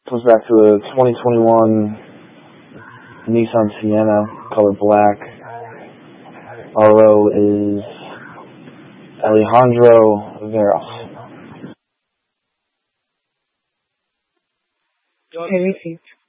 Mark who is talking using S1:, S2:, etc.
S1: Comes back to a 2021 Nissan Sienna, color black. RO is Alejandro Veros.
S2: I received.